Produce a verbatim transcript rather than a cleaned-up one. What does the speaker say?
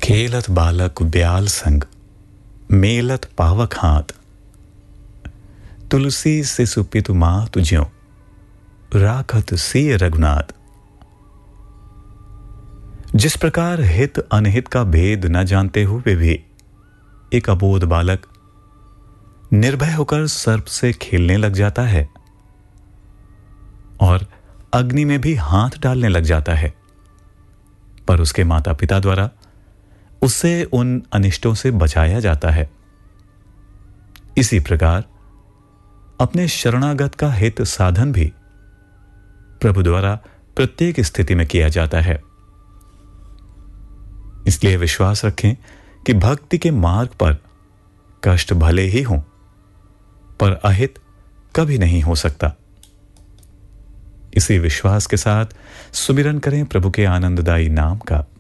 खेलत बालक ब्याल संग मेलत पावक हाथ तुलसी से सुपितु माँ तुझ्यों राखत सिय रघुनाथ। जिस प्रकार हित अनहित का भेद न जानते हुए भी एक अबोध बालक निर्भय होकर सर्प से खेलने लग जाता है और अग्नि में भी हाथ डालने लग जाता है, पर उसके माता पिता द्वारा उसे उन अनिष्टों से बचाया जाता है, इसी प्रकार अपने शरणागत का हित साधन भी प्रभु द्वारा प्रत्येक स्थिति में किया जाता है। इसलिए विश्वास रखें कि भक्ति के मार्ग पर कष्ट भले ही हों, पर अहित कभी नहीं हो सकता। इसी विश्वास के साथ सुमिरन करें प्रभु के आनंददायी नाम का।